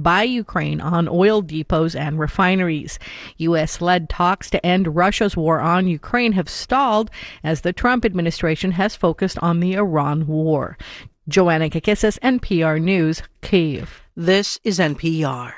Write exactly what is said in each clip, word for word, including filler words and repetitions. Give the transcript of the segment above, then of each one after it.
by Ukraine on oil depots and refineries. U S-led talks to end Russia's war on Ukraine have stalled as the Trump administration has focused on the Iran war. Joanna Kakissis, N P R News, Kyiv. This is N P R.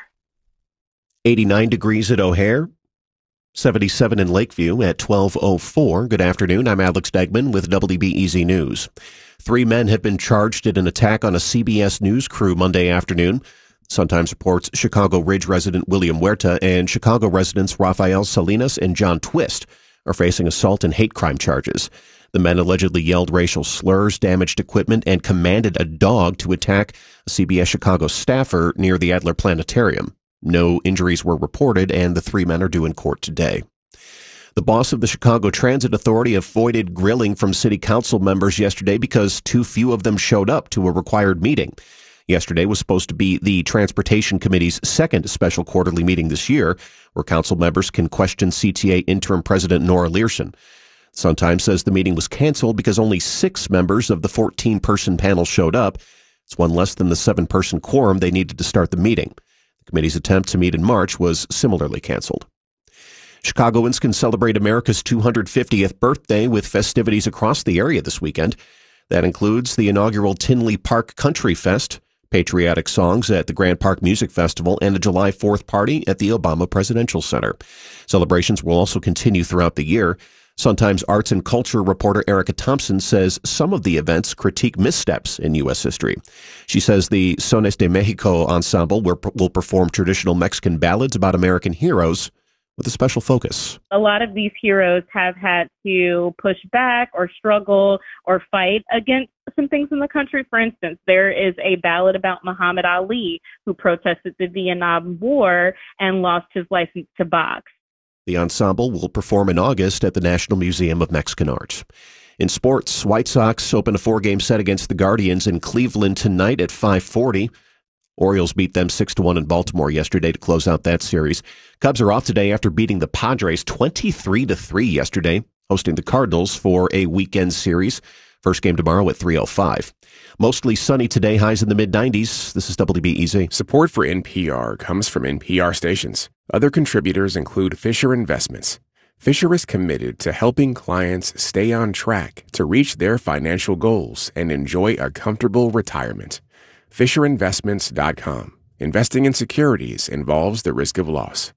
eighty-nine degrees at O'Hare, seventy-seven in Lakeview at twelve oh four. Good afternoon. I'm Alex Degman with W B E Z News. Three men have been charged in an attack on a C B S News crew Monday afternoon. Sun-Times reports Chicago Ridge resident William Huerta and Chicago residents Rafael Salinas and John Twist are facing assault and hate crime charges. The men allegedly yelled racial slurs, damaged equipment, and commanded a dog to attack a C B S Chicago staffer near the Adler Planetarium. No injuries were reported, and the three men are due in court today. The boss of the Chicago Transit Authority avoided grilling from city council members yesterday because too few of them showed up to a required meeting. Yesterday was supposed to be the Transportation Committee's second special quarterly meeting this year, where council members can question C T A interim president Nora Learson. Sun-Times says the meeting was canceled because only six members of the fourteen-person panel showed up. It's one less than the seven-person quorum they needed to start the meeting. The committee's attempt to meet in March was similarly canceled. Chicagoans can celebrate America's two hundred fiftieth birthday with festivities across the area this weekend. That includes the inaugural Tinley Park Country Fest, patriotic songs at the Grand Park Music Festival, and a July fourth party at the Obama Presidential Center. Celebrations will also continue throughout the year. Sun-Times arts and culture reporter Erica Thompson says some of the events critique missteps in U S history. She says the Sones de Mexico ensemble will, will perform traditional Mexican ballads about American heroes with a special focus. A lot of these heroes have had to push back or struggle or fight against some things in the country. For instance, there is a ballad about Muhammad Ali, who protested the Vietnam War and lost his license to box. The ensemble will perform in August at the National Museum of Mexican Art. In sports, White Sox open a four-game set against the Guardians in Cleveland tonight at five forty. Orioles beat them six to one in Baltimore yesterday to close out that series. Cubs are off today after beating the Padres twenty-three to three yesterday, hosting the Cardinals for a weekend series. First game tomorrow at three oh five. Mostly sunny today, highs in the mid nineties. This is W B E Z. Support for N P R comes from N P R stations. Other contributors include Fisher Investments. Fisher is committed to helping clients stay on track to reach their financial goals and enjoy a comfortable retirement. Fisher Investments dot com. Investing in securities involves the risk of loss.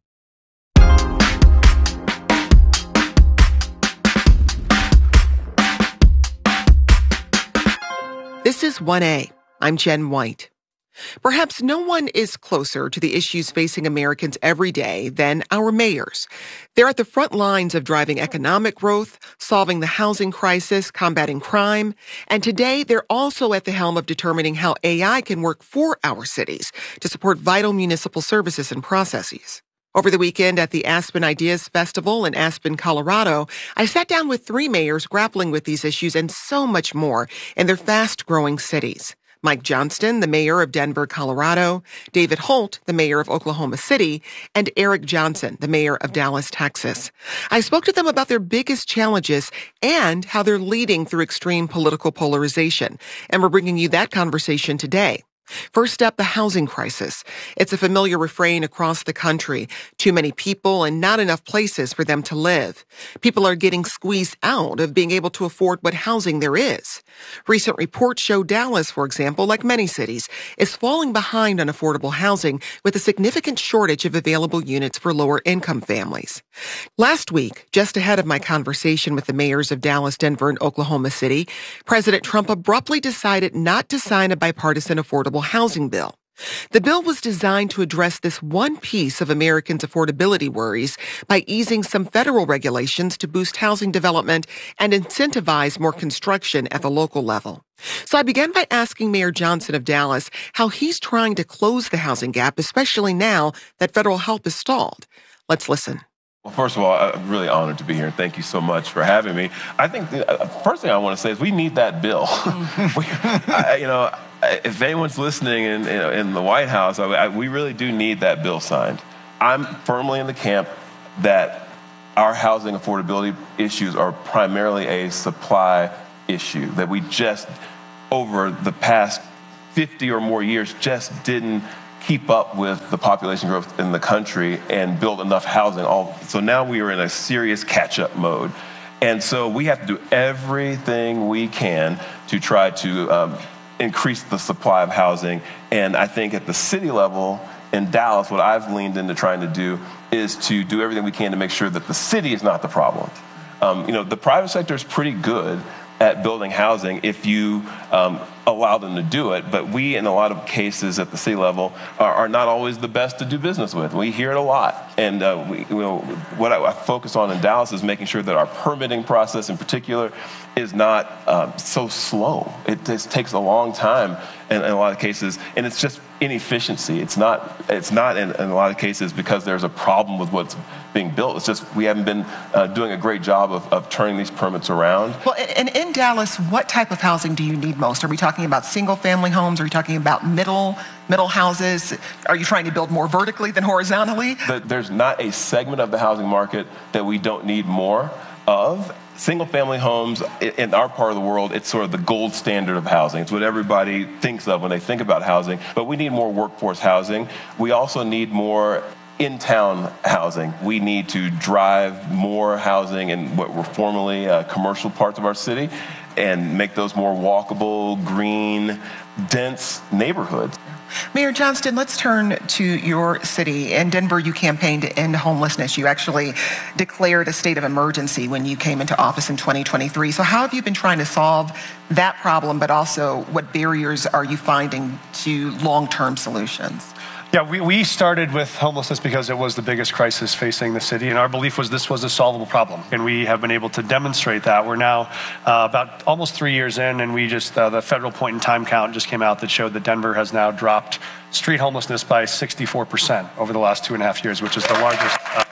This is one A. I'm Jen White. Perhaps no one is closer to the issues facing Americans every day than our mayors. They're at the front lines of driving economic growth, solving the housing crisis, combating crime, and today they're also at the helm of determining how A I can work for our cities to support vital municipal services and processes. Over the weekend at the Aspen Ideas Festival in Aspen, Colorado, I sat down with three mayors grappling with these issues and so much more in their fast-growing cities. Mike Johnston, the mayor of Denver, Colorado, David Holt, the mayor of Oklahoma City, and Eric Johnson, the mayor of Dallas, Texas. I spoke to them about their biggest challenges and how they're leading through extreme political polarization. And we're bringing you that conversation today. First up, the housing crisis. It's a familiar refrain across the country. Too many people and not enough places for them to live. People are getting squeezed out of being able to afford what housing there is. Recent reports show Dallas, for example, like many cities, is falling behind on affordable housing with a significant shortage of available units for lower-income families. Last week, just ahead of my conversation with the mayors of Dallas, Denver, and Oklahoma City, President Trump abruptly decided not to sign a bipartisan affordable housing bill. The bill was designed to address this one piece of Americans' affordability worries by easing some federal regulations to boost housing development and incentivize more construction at the local level. So I began by asking Mayor Johnson of Dallas how he's trying to close the housing gap, especially now that federal help is stalled. Let's listen. Well, first of all, I'm really honored to be here. Thank you so much for having me. I think the first thing I want to say is we need that bill. we, I, you know, if anyone's listening in, you know, in the White House, I, I, we really do need that bill signed. I'm firmly in the camp that our housing affordability issues are primarily a supply issue, that we just, over the past fifty or more years, just didn't keep up with the population growth in the country and build enough housing. All, so now we are in a serious catch-up mode. And so we have to do everything we can to try to um, increase the supply of housing. And I think at the city level in Dallas, what I've leaned into trying to do is to do everything we can to make sure that the city is not the problem. Um, you know, the private sector is pretty good at building housing if you um, allow them to do it, but we, in a lot of cases at the city level, are, are not always the best to do business with. We hear it a lot, and uh, we, you know, what I, I focus on in Dallas is making sure that our permitting process, in particular, is not um, so slow. It just takes a long time in, in a lot of cases, and it's just inefficiency. It's not. It's not in, in a lot of cases because there's a problem with what's being built. It's just we haven't been uh, doing a great job of, of turning these permits around. Well, and in Dallas, what type of housing do you need most? Are we talking about single-family homes? Are we talking about middle middle houses? Are you trying to build more vertically than horizontally? The, there's not a segment of the housing market that we don't need more of. Single-family homes in our part of the world, it's sort of the gold standard of housing. It's what everybody thinks of when they think about housing. But we need more workforce housing. We also need more in-town housing. We need to drive more housing in what were formerly uh, commercial parts of our city and make those more walkable, green, dense neighborhoods. Mayor Johnston, let's turn to your city. In Denver, you campaigned to end homelessness. You actually declared a state of emergency when you came into office in twenty twenty-three. So how have you been trying to solve that problem, but also what barriers are you finding to long-term solutions? Yeah, we, we started with homelessness because it was the biggest crisis facing the city, and our belief was this was a solvable problem, and we have been able to demonstrate that. We're now uh, about almost three years in, and we just, uh, the federal point in time count just came out that showed that Denver has now dropped street homelessness by sixty-four percent over the last two and a half years, which is the largest uh,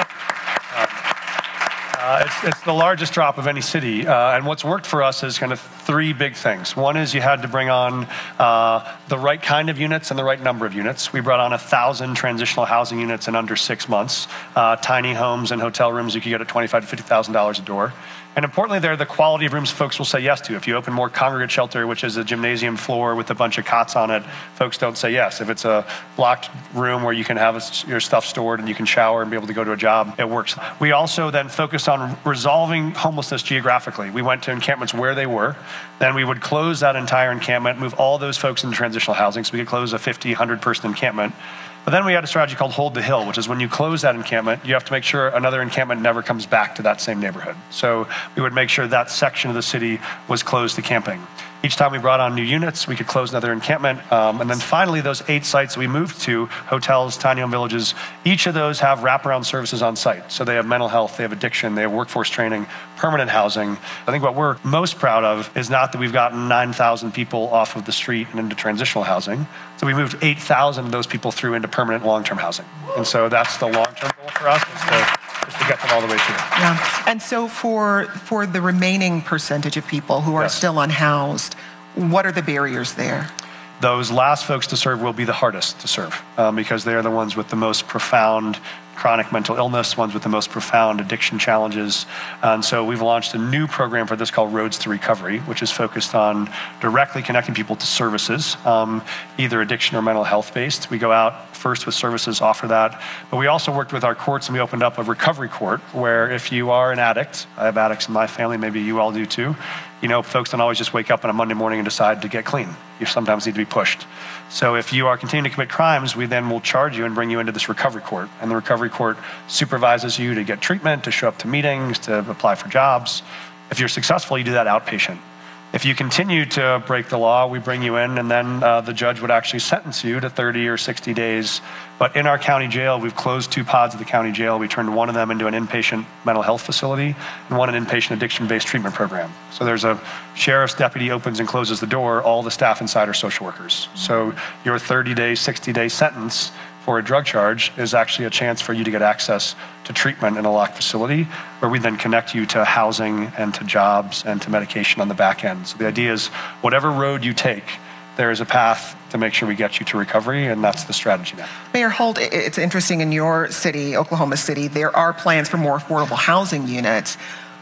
Uh, it's, it's the largest drop of any city. Uh, and what's worked for us is kind of three big things. One is you had to bring on uh, the right kind of units and the right number of units. We brought on a thousand transitional housing units in under six months. Uh, tiny homes and hotel rooms you could get at twenty-five thousand to fifty thousand dollars a door. And importantly, they're the quality of rooms folks will say yes to. If you open more congregate shelter, which is a gymnasium floor with a bunch of cots on it, folks don't say yes. If it's a locked room where you can have a, your stuff stored and you can shower and be able to go to a job, it works. We also then focused on resolving homelessness geographically. We went to encampments where they were. Then we would close that entire encampment, move all those folks into transitional housing, so we could close a fifty, one hundred person encampment. But then we had a strategy called Hold the Hill, which is when you close that encampment, you have to make sure another encampment never comes back to that same neighborhood. So we would make sure that section of the city was closed to camping. Each time we brought on new units, we could close another encampment. Um, and then finally, those eight sites we moved to, hotels, tiny home villages, each of those have wraparound services on site. So they have mental health, they have addiction, they have workforce training, permanent housing. I think what we're most proud of is not that we've gotten nine thousand people off of the street and into transitional housing. So we moved eight thousand of those people through into permanent long-term housing. And so that's the long-term goal for us, is to, is to get them all the way through. Yeah. And so for for the remaining percentage of people who are Yes. still unhoused, what are the barriers there? Those last folks to serve will be the hardest to serve um, because they are the ones with the most profound chronic mental illness, ones with the most profound addiction challenges. And so we've launched a new program for this called Roads to Recovery, which is focused on directly connecting people to services, um, either addiction or mental health based. We go out first with services, offer that. But we also worked with our courts and we opened up a recovery court where if you are an addict, I have addicts in my family, maybe you all do too, you know, folks don't always just wake up on a Monday morning and decide to get clean. You sometimes need to be pushed. So if you are continuing to commit crimes, we then will charge you and bring you into this recovery court. And the recovery court supervises you to get treatment, to show up to meetings, to apply for jobs. If you're successful, you do that outpatient. If you continue to break the law, we bring you in, and then uh, the judge would actually sentence you to thirty or sixty days. But in our county jail, we've closed two pods of the county jail. We turned one of them into an inpatient mental health facility and one an inpatient addiction-based treatment program. So there's a sheriff's deputy opens and closes the door. All the staff inside are social workers. So your thirty-day, sixty-day sentence for a drug charge is actually a chance for you to get access to treatment in a locked facility where we then connect you to housing and to jobs and to medication on the back end. So the idea is whatever road you take, there is a path to make sure we get you to recovery, and that's the strategy now. Mayor Holt, it's interesting in your city, Oklahoma City, there are plans for more affordable housing units.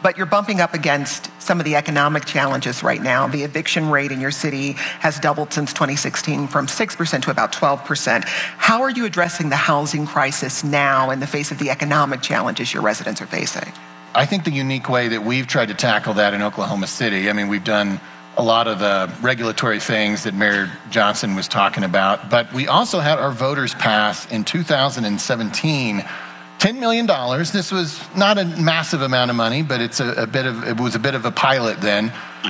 but you're bumping up against some of the economic challenges right now. The eviction rate in your city has doubled since twenty sixteen from six percent to about twelve percent. How are you addressing the housing crisis now in the face of the economic challenges your residents are facing? I think the unique way that we've tried to tackle that in Oklahoma City, I mean, we've done a lot of the regulatory things that Mayor Johnson was talking about, but we also had our voters pass in two thousand seventeen ten million dollars. This was not a massive amount of money, but it's a, a bit of it was a bit of a pilot then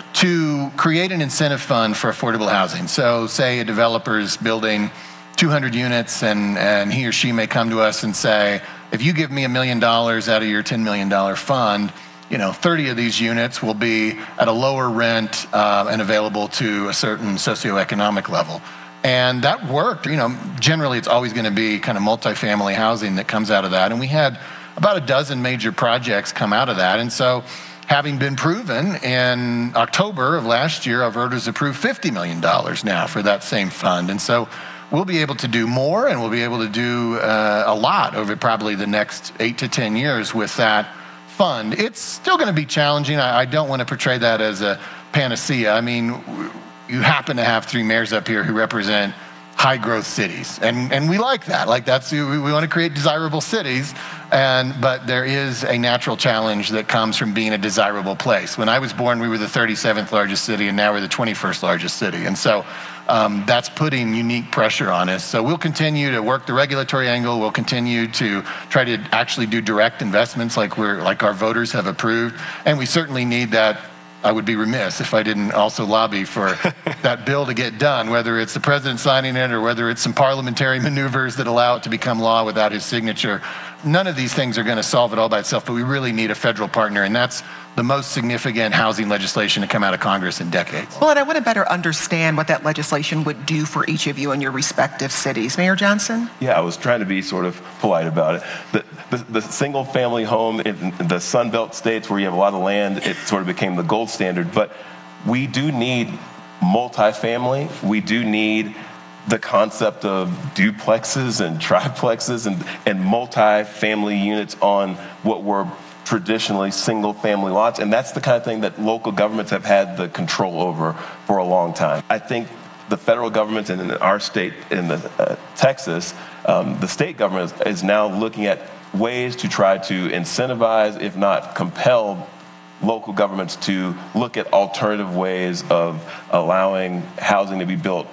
to create an incentive fund for affordable housing. So say a developer is building two hundred units and, and he or she may come to us and say, if you give me a million dollars out of your ten million dollars fund, you know, thirty of these units will be at a lower rent uh, and available to a certain socioeconomic level. And that worked. You know, generally it's always going to be kind of multifamily housing that comes out of that. And we had about a dozen major projects come out of that. And so having been proven in October of last year, our voters approved fifty million dollars now for that same fund. And so we'll be able to do more, and we'll be able to do uh, a lot over probably the next eight to ten years with that fund. It's still going to be challenging. I, I don't want to portray that as a panacea. I mean, you happen to have three mayors up here who represent high growth cities, and and we like that. Like that's we, we want to create desirable cities, and but there is a natural challenge that comes from being a desirable place. When I was born, we were the thirty-seventh largest city, and now we're the twenty-first largest city, and so um, that's putting unique pressure on us. So we'll continue to work the regulatory angle. We'll continue to try to actually do direct investments, like we're like our voters have approved, and we certainly need that. I would be remiss if I didn't also lobby for that bill to get done, whether it's the president signing it or whether it's some parliamentary maneuvers that allow it to become law without his signature. None of these things are going to solve it all by itself, but we really need a federal partner, and that's the most significant housing legislation to come out of Congress in decades. Well, and I want to better understand what that legislation would do for each of you in your respective cities. Mayor Johnson? Yeah, I was trying to be sort of polite about it. The, the, the single-family home in the Sun Belt states where you have a lot of land, it sort of became the gold standard. But we do need multifamily. We do need the concept of duplexes and triplexes and, and multifamily units on what were traditionally single-family lots, and that's the kind of thing that local governments have had the control over for a long time. I think the federal government and in our state, in the, uh, Texas, um, the state government is, is now looking at ways to try to incentivize, if not compel, local governments to look at alternative ways of allowing housing to be built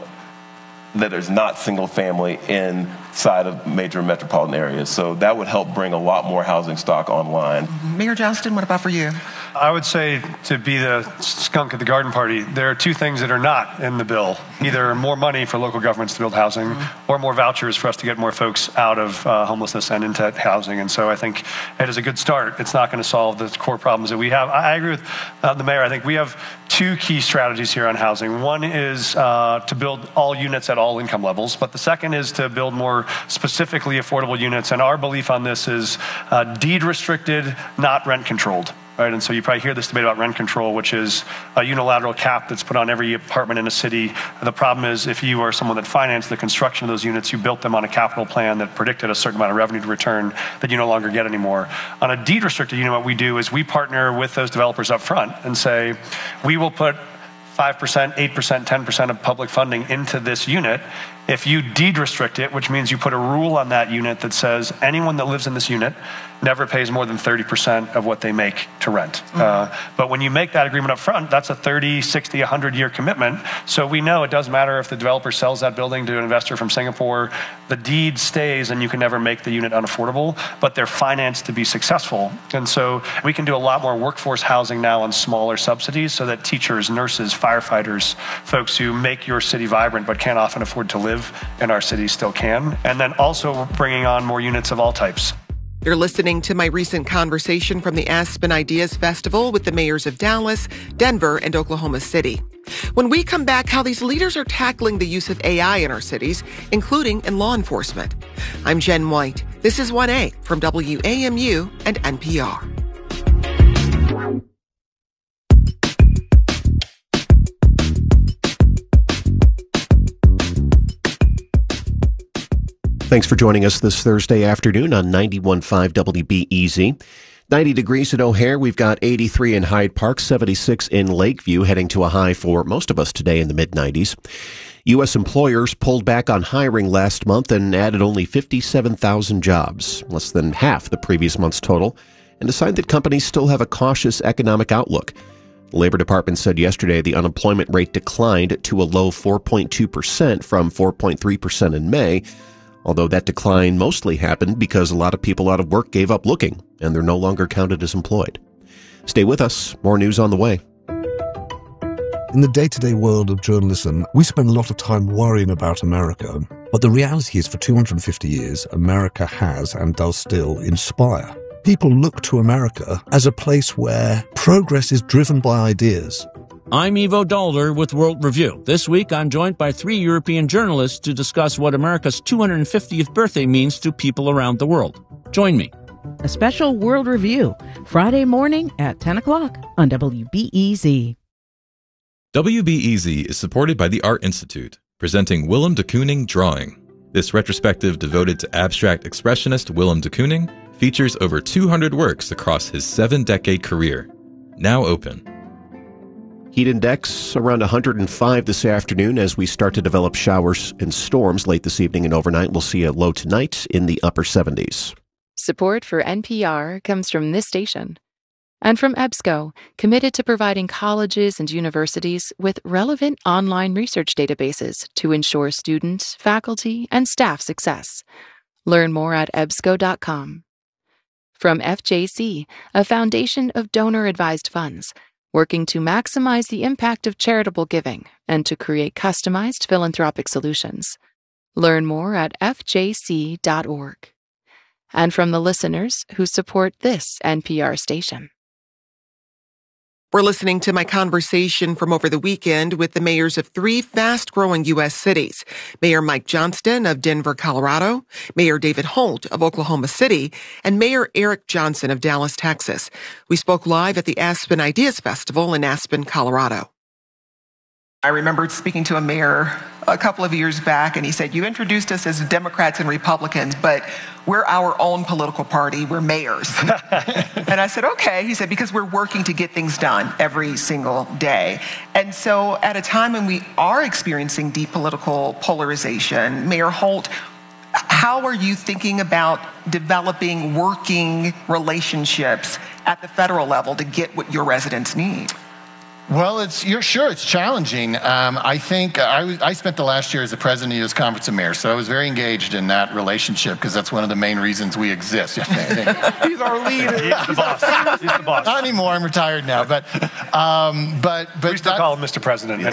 that is not single-family inside of major metropolitan areas. So that would help bring a lot more housing stock online. Mm-hmm. Mayor Johnston, what about for you? I would say, to be the skunk at the garden party, there are two things that are not in the bill. Either more money for local governments to build housing, mm-hmm. or more vouchers for us to get more folks out of uh, homelessness and into housing. And so I think it is a good start. It's not going to solve the core problems that we have. I agree with uh, the mayor. I think we have two key strategies here on housing. One is uh, to build all units at all income levels, but the second is to build more specifically affordable units. And our belief on this is uh, deed restricted, not rent controlled. Right, and so you probably hear this debate about rent control, which is a unilateral cap that's put on every apartment in a city. The problem is, if you are someone that financed the construction of those units, you built them on a capital plan that predicted a certain amount of revenue to return that you no longer get anymore. On a deed restricted unit, what we do is we partner with those developers up front and say, we will put five percent, eight percent, ten percent of public funding into this unit. If you deed restrict it, which means you put a rule on that unit that says anyone that lives in this unit never pays more than thirty percent of what they make to rent. Mm-hmm. Uh, but when you make that agreement up front, that's a thirty, sixty, one hundred year commitment. So we know it doesn't matter if the developer sells that building to an investor from Singapore, the deed stays and you can never make the unit unaffordable, but they're financed to be successful. And so we can do a lot more workforce housing now on smaller subsidies so that teachers, nurses, firefighters, folks who make your city vibrant but can't often afford to live in our city still can. And then also bringing on more units of all types. You're listening to my recent conversation from the Aspen Ideas Festival with the mayors of Dallas, Denver, and Oklahoma City. When we come back, how these leaders are tackling the use of A I in our cities, including in law enforcement. I'm Jen White. This is one A from W A M U and N P R. Thanks for joining us this Thursday afternoon on ninety-one point five W B E Z. ninety degrees at O'Hare. We've got eighty-three in Hyde Park, seventy-six in Lakeview, heading to a high for most of us today in the mid-nineties. U S employers pulled back on hiring last month and added only fifty-seven thousand jobs, less than half the previous month's total, and a sign that companies still have a cautious economic outlook. The Labor Department said yesterday the unemployment rate declined to a low four point two percent from four point three percent in May, although that decline mostly happened because a lot of people out of work gave up looking, and they're no longer counted as employed. Stay with us. More news on the way. In the day-to-day world of journalism, we spend a lot of time worrying about America. But the reality is, for two hundred fifty years, America has and does still inspire. People look to America as a place where progress is driven by ideas. I'm Ivo Dalder with World Review. This week, I'm joined by three European journalists to discuss what America's two hundred fiftieth birthday means to people around the world. Join me. A special World Review, Friday morning at ten o'clock on W B E Z. W B E Z is supported by the Art Institute, presenting Willem de Kooning Drawing. This retrospective devoted to abstract expressionist Willem de Kooning features over two hundred works across his seven-decade career. Now open. Heat index around one hundred five this afternoon as we start to develop showers and storms late this evening and overnight. We'll see a low tonight in the upper seventies. Support for N P R comes from this station. And from EBSCO, committed to providing colleges and universities with relevant online research databases to ensure student, faculty, and staff success. Learn more at ebsco dot com. From F J C, a foundation of donor-advised funds, working to maximize the impact of charitable giving and to create customized philanthropic solutions. Learn more at f j c dot org. And from the listeners who support this N P R station. We're listening to my conversation from over the weekend with the mayors of three fast-growing U S cities. Mayor Mike Johnston of Denver, Colorado, Mayor David Holt of Oklahoma City, and Mayor Eric Johnson of Dallas, Texas. We spoke live at the Aspen Ideas Festival in Aspen, Colorado. I remembered speaking to a mayor a couple of years back, and he said, you introduced us as Democrats and Republicans, but we're our own political party. We're mayors. And I said, okay. He said, because we're working to get things done every single day. And so at a time when we are experiencing deep political polarization, Mayor Holt, how are you thinking about developing working relationships at the federal level to get what your residents need? Well, it's you're sure it's challenging. Um, I think uh, I, was, I spent the last year as the president of the U S Conference of Mayors, so I was very engaged in that relationship because that's one of the main reasons we exist. He's our leader. He's the boss. He's the boss. Not anymore. I'm retired now, but um, but but we still call him Mister President.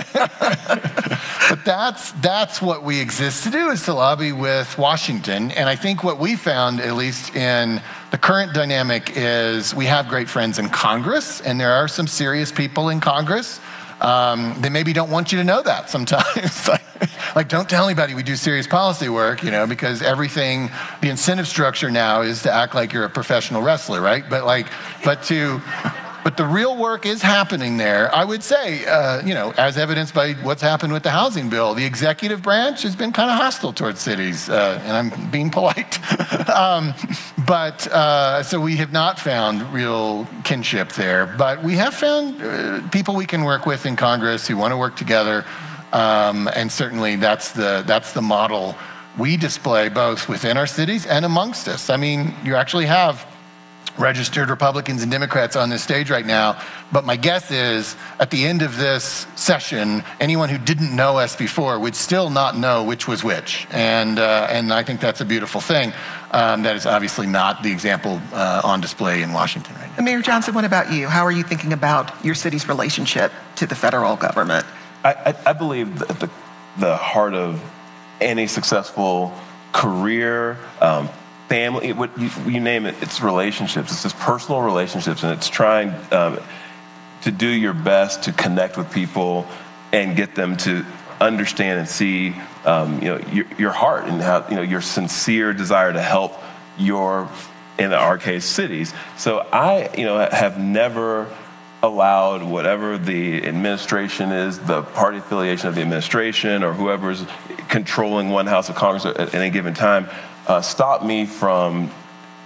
But that's that's what we exist to do, is to lobby with Washington. And I think what we found, at least in the current dynamic, is we have great friends in Congress, and there are some serious people in Congress. Um, they maybe don't want you to know that sometimes. like, like, don't tell anybody we do serious policy work, you know, because everything, the incentive structure now is to act like you're a professional wrestler, right? But like, but to... But the real work is happening there. I would say, uh, you know, as evidenced by what's happened with the housing bill, the executive branch has been kind of hostile towards cities, uh, and I'm being polite. um, but uh, so we have not found real kinship there. But we have found uh, people we can work with in Congress who want to work together, um, and certainly that's the that's the model we display both within our cities and amongst us. I mean, you actually have registered Republicans and Democrats on this stage right now, but my guess is at the end of this session, anyone who didn't know us before would still not know which was which, and uh, and I think that's a beautiful thing. Um, that is obviously not the example uh, on display in Washington right now. Mayor Johnson, what about you? How are you thinking about your city's relationship to the federal government? I, I, I believe that the, the heart of any successful career, um, family, what you, you name it, it's relationships. It's just personal relationships, and it's trying um, to do your best to connect with people and get them to understand and see, um, you know, your, your heart and how, you know, your sincere desire to help your, in our case, cities. So I, you know, have never allowed whatever the administration is, the party affiliation of the administration or whoever's controlling one house of Congress at any given time, Uh, stop me from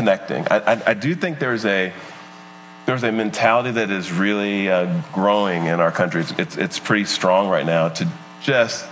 connecting. I, I, I do think there's a there's a mentality that is really uh, growing in our country. It's, it's it's pretty strong right now to just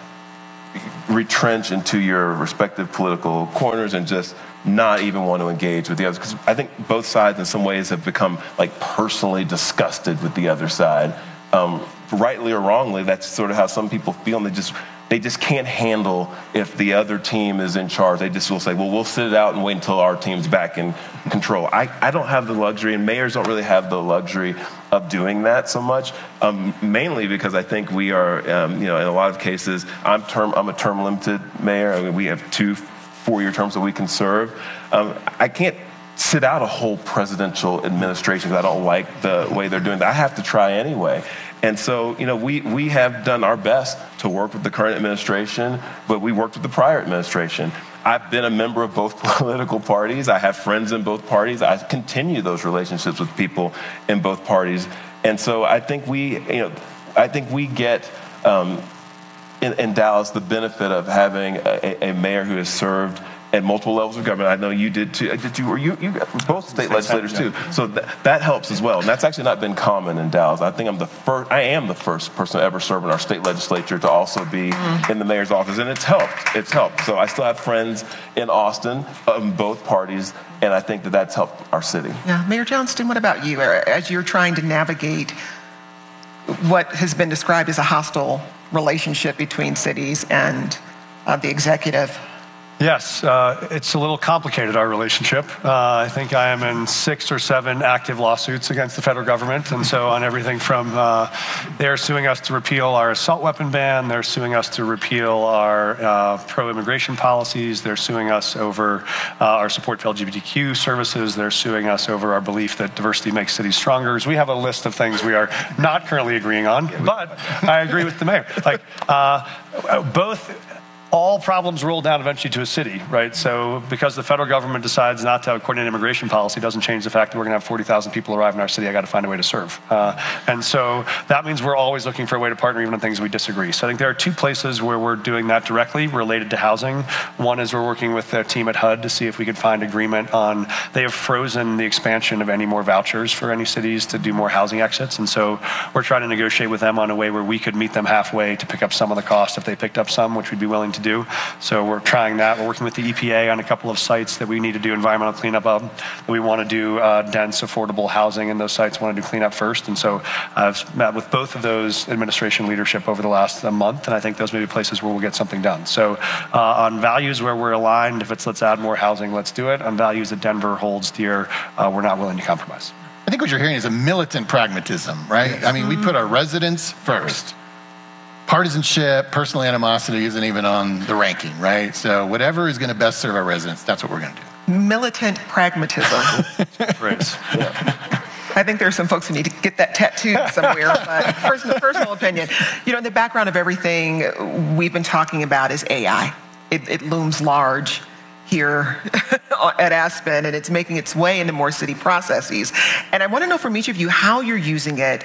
retrench into your respective political corners and just not even want to engage with the others. Because I think both sides in some ways have become like personally disgusted with the other side. Um, rightly or wrongly, that's sort of how some people feel, and they just they just can't handle if the other team is in charge. They just will say, well, we'll sit it out and wait until our team's back in control. I, I don't have the luxury, and mayors don't really have the luxury of doing that so much, um, mainly because I think we are, um, you know, in a lot of cases, I'm term I'm a term limited mayor. I mean, we have two four-year terms that we can serve. Um, I can't sit out a whole presidential administration because I don't like the way they're doing that. I have to try anyway. And so, you know, we, we have done our best to work with the current administration, but we worked with the prior administration. I've been a member of both political parties. I have friends in both parties. I continue those relationships with people in both parties. And so I think we, you know, I think we get um, in, in Dallas the benefit of having a, a mayor who has served at multiple levels of government. I know you did too. Did you? Or you? You both state legislators too. So th- that helps as well. And that's actually not been common in Dallas. I think I'm the first. I am the first person to ever serve in our state legislature to also be mm. in the mayor's office, and it's helped. It's helped. So I still have friends in Austin, um, both parties, and I think that that's helped our city. Yeah, Mayor Johnston. What about you? As you're trying to navigate what has been described as a hostile relationship between cities and uh, the executive. Yes, uh, it's a little complicated, our relationship. Uh, I think I am in six or seven active lawsuits against the federal government. And so on everything from uh, they're suing us to repeal our assault weapon ban, they're suing us to repeal our uh, pro-immigration policies, they're suing us over uh, our support for L G B T Q services, they're suing us over our belief that diversity makes cities stronger. We have a list of things we are not currently agreeing on, but I agree with the mayor. Like uh, both... All problems roll down eventually to a city, right? So because the federal government decides not to have a coordinated immigration policy doesn't change the fact that we're going to have forty thousand people arrive in our city. I got to find a way to serve. Uh, and so that means we're always looking for a way to partner even on things we disagree. So I think there are two places where we're doing that directly related to housing. One is we're working with their team at H U D to see if we could find agreement on, they have frozen the expansion of any more vouchers for any cities to do more housing exits. And so we're trying to negotiate with them on a way where we could meet them halfway to pick up some of the cost if they picked up some, which we'd be willing to do. So we're trying that. We're working with the E P A on a couple of sites that we need to do environmental cleanup of. We want to do uh, dense, affordable housing in those sites. We want to do cleanup first. And so I've met with both of those administration leadership over the last uh, month, and I think those may be places where we'll get something done. So uh, on values where we're aligned, if it's let's add more housing, let's do it. On values that Denver holds dear, uh, we're not willing to compromise. I think what you're hearing is a militant pragmatism, right? Yes. I mean, we put our residents first. Partisanship, personal animosity isn't even on the ranking, right? So whatever is going to best serve our residents, that's what we're going to do. Militant pragmatism. Right. Yeah. I think there are some folks who need to get that tattooed somewhere, but personal, personal opinion. You know, in the background of everything we've been talking about is A I. It, it looms large here at Aspen, and it's making its way into more city processes. And I want to know from each of you how you're using it,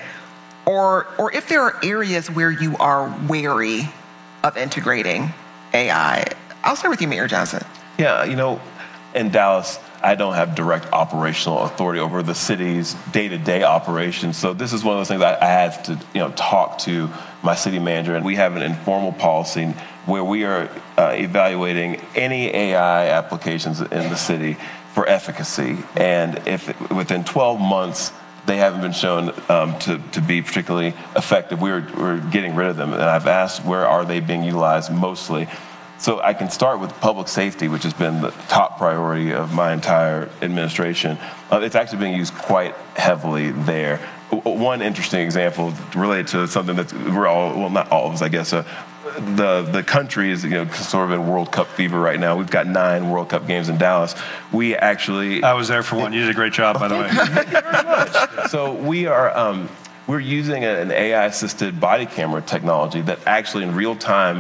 or or if there are areas where you are wary of integrating A I. I'll start with you, Mayor Johnson. Yeah, you know, in Dallas, I don't have direct operational authority over the city's day-to-day operations. So this is one of those things I, I have to, you know, talk to my city manager, and we have an informal policy where we are uh, evaluating any A I applications in the city for efficacy. And if within twelve months they haven't been shown um, to, to be particularly effective, we're, we're getting rid of them. And I've asked, where are they being utilized mostly? So I can start with public safety, which has been the top priority of my entire administration. Uh, it's actually being used quite heavily there. One interesting example related to something that we're all, well, not all of us, I guess, uh, the the country is, you know, sort of in World Cup fever right now. We've got nine World Cup games in Dallas. We actually... I was there for one. You did a great job, by the way. Thank you very much. So we are... Um, we're using an A I-assisted body camera technology that actually in real time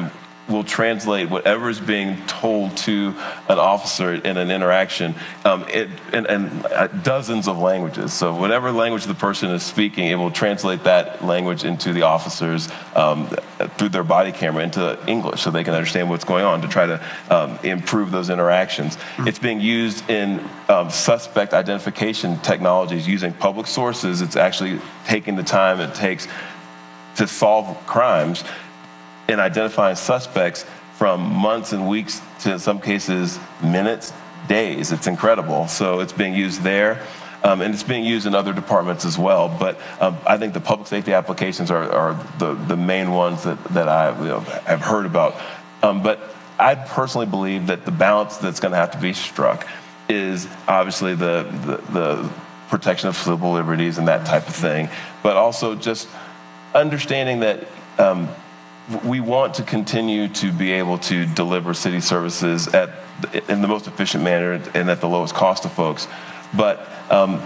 will translate whatever is being told to an officer in an interaction um, it, in, in uh, dozens of languages. So whatever language the person is speaking, it will translate that language into the officers um, through their body camera into English so they can understand what's going on to try to um, improve those interactions. Mm-hmm. It's being used in um, suspect identification technologies using public sources. It's actually taking the time it takes to solve crimes in identifying suspects from months and weeks to, in some cases, minutes, days. It's incredible. So it's being used there, um, and it's being used in other departments as well. But um, I think the public safety applications are, are the, the main ones that, that I you know, have heard about. Um, but I personally believe that the balance that's going to have to be struck is obviously the, the, the protection of civil liberties and that type of thing, but also just understanding that um, we want to continue to be able to deliver city services at in the most efficient manner and at the lowest cost to folks, but um,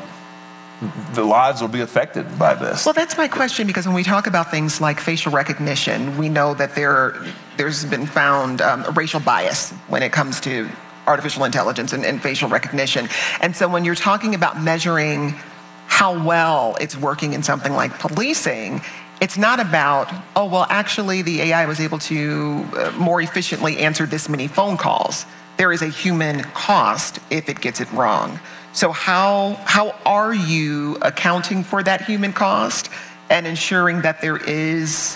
the lives will be affected by this. Well, that's my question, because when we talk about things like facial recognition, we know that there there's been found um, racial bias when it comes to artificial intelligence and, and facial recognition, and so when you're talking about measuring how well it's working in something like policing, it's not about, oh, well, actually the A I was able to uh, more efficiently answer this many phone calls. There is a human cost if it gets it wrong. So how how are you accounting for that human cost and ensuring that there is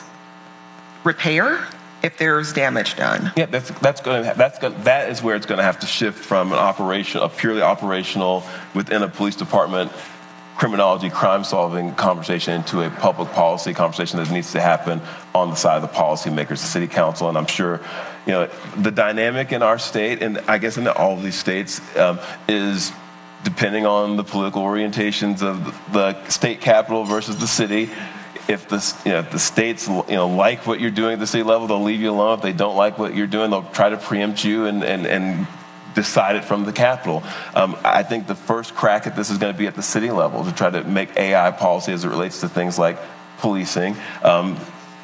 repair if there's damage done? Yeah, that's that's going to that's going that is where it's going to have to shift from an operation, a purely operational within a police department criminology, crime-solving conversation into a public policy conversation that needs to happen on the side of the policymakers, the city council, and I'm sure, you know, the dynamic in our state, and I guess in all of these states, um, is depending on the political orientations of the state capital versus the city. If the, you know, if the states you know, like what you're doing at the city level, they'll leave you alone. If they don't like what you're doing, they'll try to preempt you and, and, and decide it from the Capitol. Um, I think the first crack at this is going to be at the city level to try to make A I policy as it relates to things like policing um,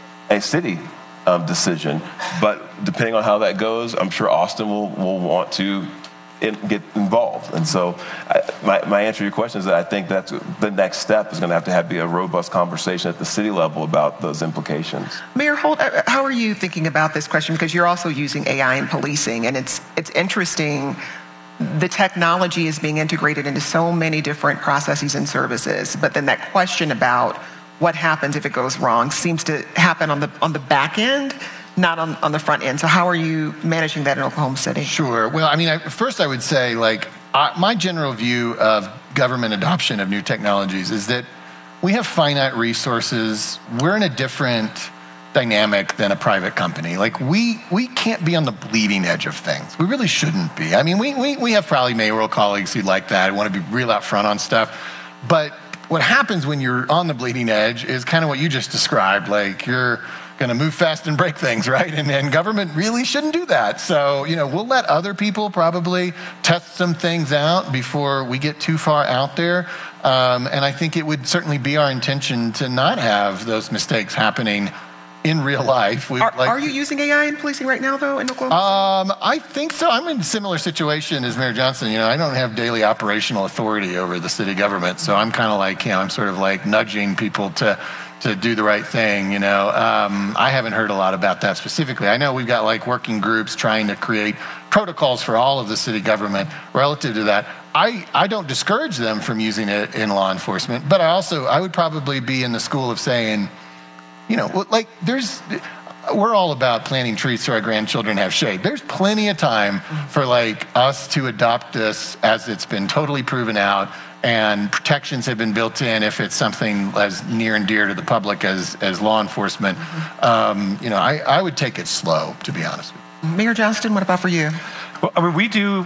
a city um, decision. But depending on how that goes, I'm sure Austin will, will want to in, get involved. And so I, my, my answer to your question is that I think that's the next step is going to have to have be a robust conversation at the city level about those implications. Mayor Holt, how are you thinking about this question? Because you're also using A I in policing, and it's it's interesting. The technology is being integrated into so many different processes and services, but then that question about what happens if it goes wrong seems to happen on the on the back end, not on, on the front end. So how are you managing that in Oklahoma City? Sure. Well, I mean, I, first I would say, like, uh, my general view of government adoption of new technologies is that we have finite resources. We're in a different dynamic than a private company. Like, we we can't be on the bleeding edge of things. We really shouldn't be. I mean, we we, we have probably mayoral colleagues who like that, want to be real out front on stuff. But what happens when you're on the bleeding edge is kind of what you just described. Like, you're going to move fast and break things, right? And, and government really shouldn't do that. So, you know, we'll let other people probably test some things out before we get too far out there. Um, and I think it would certainly be our intention to not have those mistakes happening in real life. Are, like, are you using A I in policing right now, though, in Oklahoma City? Um, I think so. I'm in a similar situation as Mayor Johnson. You know, I don't have daily operational authority over the city government, so I'm kind of like, you know, I'm sort of like nudging people to to do the right thing, you know. Um, I haven't heard a lot about that specifically. I know we've got like working groups trying to create protocols for all of the city government relative to that. I, I don't discourage them from using it in law enforcement, but I also, I would probably be in the school of saying, you know, like there's, we're all about planting trees so our grandchildren have shade. There's plenty of time for like us to adopt this as it's been totally proven out, and protections have been built in if it's something as near and dear to the public as, as law enforcement. Mm-hmm. Um, you know, I, I would take it slow, to be honest with you. Mayor Johnston, what about for you? Well, I mean, we do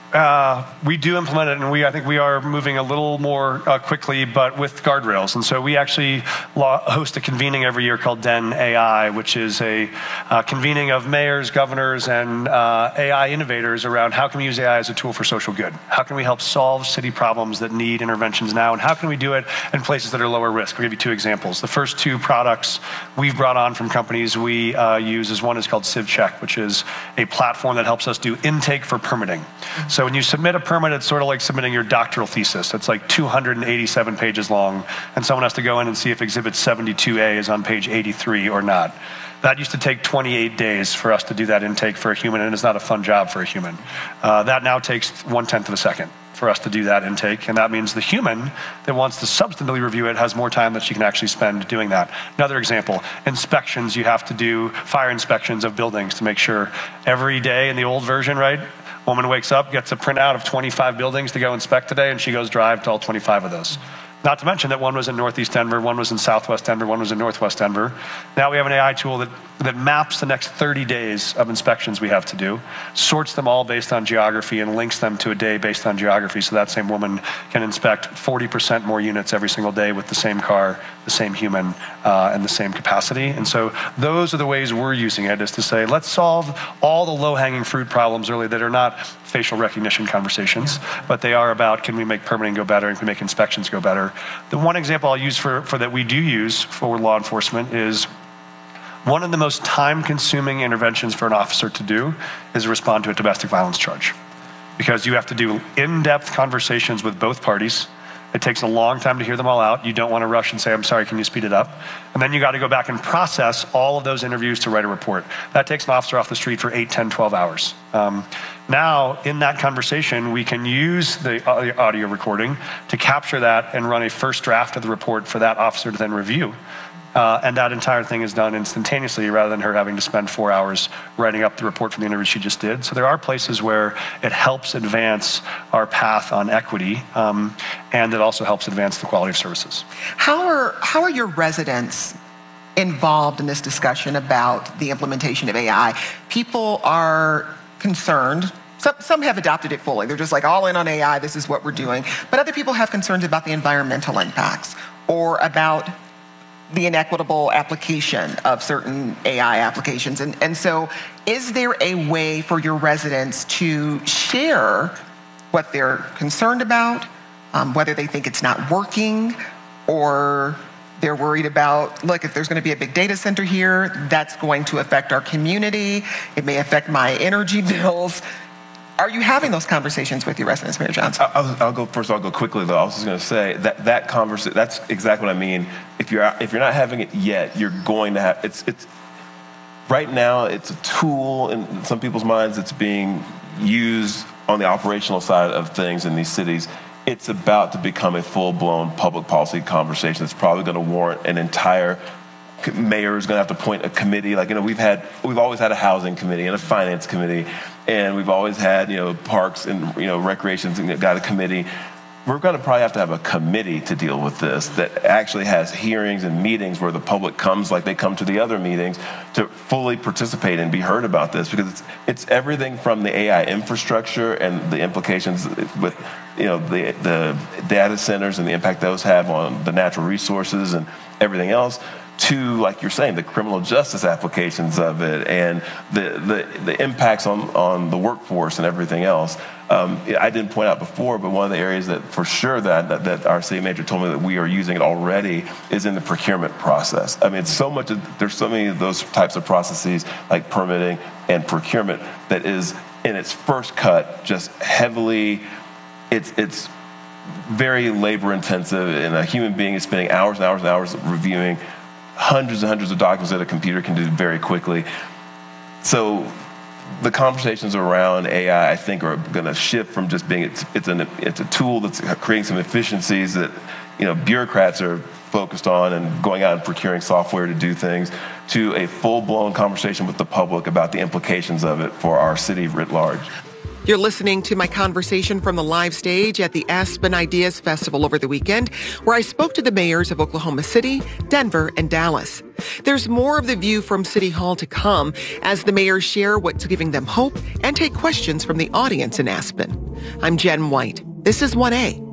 Uh, we do implement it, and we I think we are moving a little more uh, quickly, but with guardrails. And so we actually law, host a convening every year called D E N A I, which is a uh, convening of mayors, governors, and uh, A I innovators around how can we use A I as a tool for social good? How can we help solve city problems that need interventions now, and how can we do it in places that are lower risk? I'll give you two examples. The first two products we've brought on from companies we uh, use is one is called CivCheck, which is a platform that helps us do intake for permitting. So when you submit a permit, it's sort of like submitting your doctoral thesis. It's like two hundred eighty-seven pages long, and someone has to go in and see if Exhibit seventy-two A is on page eighty-three or not. That used to take twenty-eight days for us to do that intake for a human, and it's not a fun job for a human. Uh, that now takes one-tenth of a second for us to do that intake, and that means the human that wants to substantively review it has more time that she can actually spend doing that. Another example, inspections. You have to do fire inspections of buildings to make sure every day in the old version, right? Woman wakes up, gets a printout of twenty-five buildings to go inspect today, and she goes drive to all twenty-five of those. Not to mention that one was in Northeast Denver, one was in Southwest Denver, one was in Northwest Denver. Now we have an A I tool that, that maps the next thirty days of inspections we have to do, sorts them all based on geography, and links them to a day based on geography, so that same woman can inspect forty percent more units every single day with the same car, the same human, uh, and the same capacity. And so those are the ways we're using it, is to say, let's solve all the low-hanging fruit problems really that are not facial recognition conversations, but they are about, can we make permitting go better, and can we make inspections go better? The one example I'll use for, for that we do use for law enforcement is one of the most time-consuming interventions for an officer to do is respond to a domestic violence charge. Because you have to do in-depth conversations with both parties. It takes a long time to hear them all out. You don't want to rush and say, I'm sorry, can you speed it up? And then you got to go back and process all of those interviews to write a report. That takes an officer off the street for eight, ten, twelve hours. Um, now, in that conversation, we can use the audio recording to capture that and run a first draft of the report for that officer to then review. Uh, and that entire thing is done instantaneously rather than her having to spend four hours writing up the report from the interview she just did. So there are places where it helps advance our path on equity, um, and it also helps advance the quality of services. How are, how are your residents involved in this discussion about the implementation of A I? People are concerned. Some, some have adopted it fully. They're just like, all in on A I, this is what we're doing. But other people have concerns about the environmental impacts or about the inequitable application of certain A I applications. And, and so is there a way for your residents to share what they're concerned about, um, whether they think it's not working, or they're worried about, look, if there's going to be a big data center here, that's going to affect our community. It may affect my energy bills. Are you having those conversations with your residents, Mayor Johnson? I'll, I'll go first. I'll go quickly though. I was just going to say that that conversation. That's exactly what I mean. If you're if you're not having it yet, you're going to have. It's it's right now. It's a tool in some people's minds. It's being used on the operational side of things in these cities. It's about to become a full-blown public policy conversation. That's probably going to warrant an entire. Mayor is going to have to appoint a committee. Like, you know, we've had, we've always had a housing committee and a finance committee, and we've always had, you know, parks and, you know, recreations and got a committee. We're going to probably have to have a committee to deal with this that actually has hearings and meetings where the public comes like they come to the other meetings to fully participate and be heard about this, because it's, it's everything from the A I infrastructure and the implications with, you know, the, the data centers and the impact those have on the natural resources and everything else, to, like you're saying, the criminal justice applications of it and the the, the impacts on, on the workforce and everything else. Um, I didn't point out before, but one of the areas that for sure that, that, that our city manager told me that we are using it already is in the procurement process. I mean, it's so much, there's so many of those types of processes like permitting and procurement that is in its first cut just heavily, it's it's very labor intensive, and a human being is spending hours and hours and hours reviewing hundreds and hundreds of documents that a computer can do very quickly. So the conversations around A I, I think, are going to shift from just being it's it's, an, it's a tool that's creating some efficiencies that, you know, bureaucrats are focused on and going out and procuring software to do things, to a full-blown conversation with the public about the implications of it for our city writ large. You're listening to my conversation from the live stage at the Aspen Ideas Festival over the weekend, where I spoke to the mayors of Oklahoma City, Denver, and Dallas. There's more of The View from City Hall to come as the mayors share what's giving them hope and take questions from the audience in Aspen. I'm Jen White. This is one A.